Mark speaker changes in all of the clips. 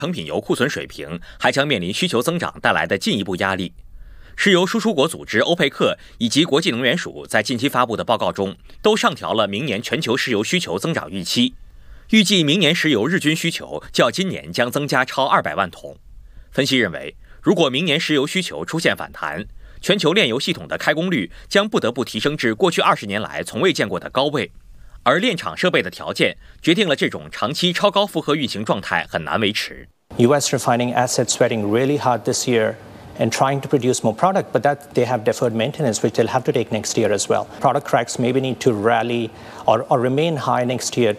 Speaker 1: 成品油库存水平还将面临需求增长带来的进一步压力。石油输出国组织欧佩克以及国际能源署在近期发布的报告中，都上调了明年全球石油需求增长预期，预计明年石油日均需求较今年将增加超200万桶。分析认为，如果明年石油需求出现反弹，全球炼油系统的开工率将不得不提升至过去20年来从未见过的高位，而炼厂设备的条件决定了这种长期超高负荷运行状态很难维持。
Speaker 2: U.S. refining assets sweating really hard this year and trying to produce more product, but that they have deferred maintenance, which they'll have to take next year as well. Product cracks maybe need to rally or remain high next year.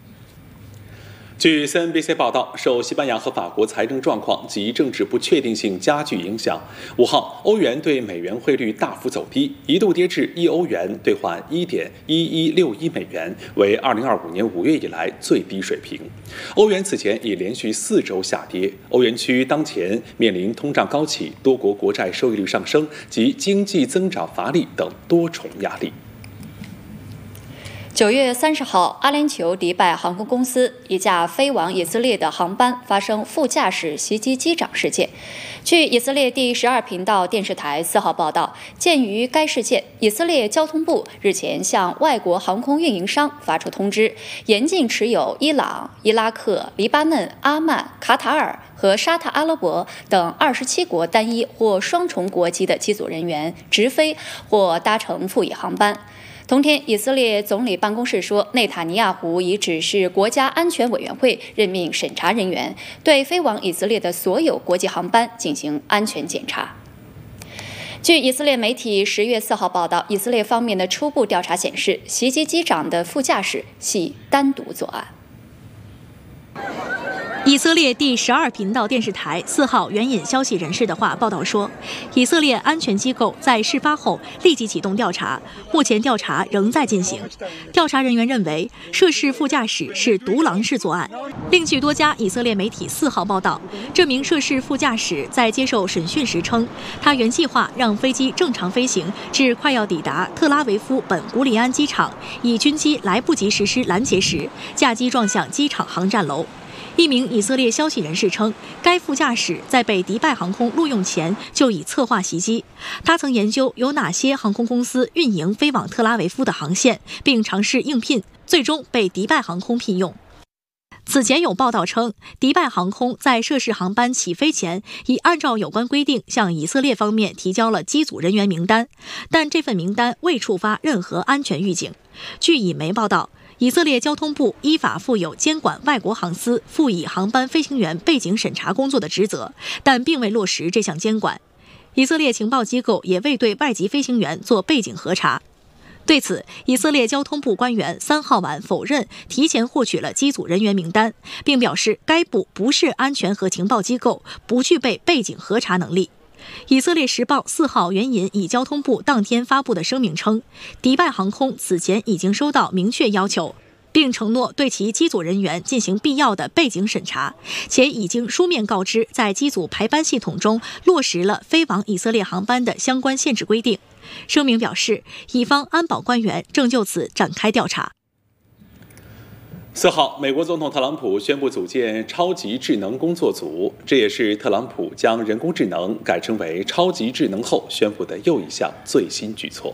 Speaker 3: 据 CNBC 报道，受西班牙和法国财政状况及政治不确定性加剧影响，5号欧元对美元汇率大幅走低，一度跌至1欧元兑换1.1161美元，为2025年5月以来最低水平。欧元此前已连续4周下跌，欧元区当前面临通胀高企、多国国债收益率上升及经济增长乏力等多重压力。
Speaker 4: 9月30号，阿联酋迪拜航空公司一架飞往以色列的航班发生副驾驶袭击机长事件。据以色列第12频道电视台4号报道，鉴于该事件，以色列交通部日前向外国航空运营商发出通知，严禁持有伊朗、伊拉克、黎巴嫩、阿曼、卡塔尔和沙特阿拉伯等27国单一或双重国籍的机组人员直飞或搭乘副翼航班。同天，以色列总理办公室说，内塔尼亚胡已指示国家安全委员会任命审查人员，对飞往以色列的所有国际航班进行安全检查。据以色列媒体10月4号报道，以色列方面的初步调查显示，袭击机长的副驾驶系单独作案。
Speaker 5: 以色列第12频道电视台4号援引消息人士的话报道说，以色列安全机构在事发后立即启动调查，目前调查仍在进行。调查人员认为，涉事副驾驶是独狼式作案。另据多家以色列媒体4号报道，这名涉事副驾驶在接受审讯时称，他原计划让飞机正常飞行至快要抵达特拉维夫本古里安机场，以军机来不及实施拦截时，驾机撞向机场航站楼。一名以色列消息人士称，该副驾驶在被迪拜航空录用前就已策划袭击。他曾研究有哪些航空公司运营飞往特拉维夫的航线，并尝试应聘，最终被迪拜航空聘用。此前有报道称，迪拜航空在涉事航班起飞前已按照有关规定向以色列方面提交了机组人员名单，但这份名单未触发任何安全预警。据以媒报道，以色列交通部依法负有监管外国航司副翼航班飞行员背景审查工作的职责，但并未落实这项监管。以色列情报机构也未对外籍飞行员做背景核查。对此，以色列交通部官员3号晚否认提前获取了机组人员名单，并表示该部不是安全和情报机构，不具备背景核查能力。以色列时报4号援引以交通部当天发布的声明称，迪拜航空此前已经收到明确要求，并承诺对其机组人员进行必要的背景审查，且已经书面告知在机组排班系统中落实了飞往以色列航班的相关限制规定。声明表示，以方安保官员正就此展开调查。
Speaker 3: 4号，美国总统特朗普宣布组建超级智能工作组，这也是特朗普将人工智能改称为超级智能后宣布的又一项最新举措。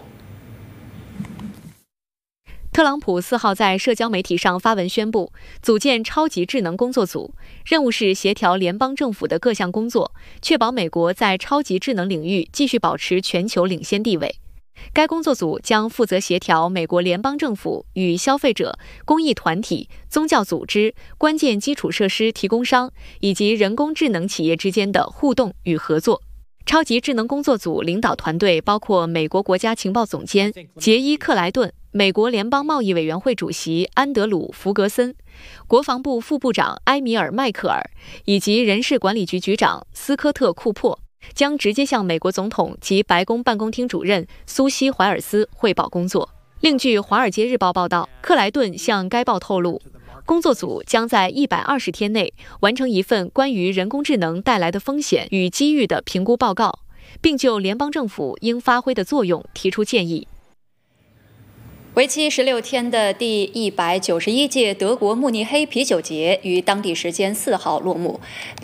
Speaker 6: 特朗普4号在社交媒体上发文宣布，组建超级智能工作组，任务是协调联邦政府的各项工作，确保美国在超级智能领域继续保持全球领先地位。该工作组将负责协调美国联邦政府与消费者、公益团体、宗教组织、关键基础设施提供商以及人工智能企业之间的互动与合作。超级智能工作组领导团队包括美国国家情报总监杰伊·克莱顿、美国联邦贸易委员会主席安德鲁·福格森、国防部副部长埃米尔·迈克尔以及人事管理局局长斯科特·库珀，将直接向美国总统及白宫办公厅主任苏西·怀尔斯汇报工作。另据《华尔街日报》报道，克莱顿向该报透露，工作组将在120天内完成一份关于人工智能带来的风险与机遇的评估报告，并就联邦政府应发挥的作用提出建议。
Speaker 4: 为期16天的第191届德国慕尼黑啤酒节于当地时间4号落幕。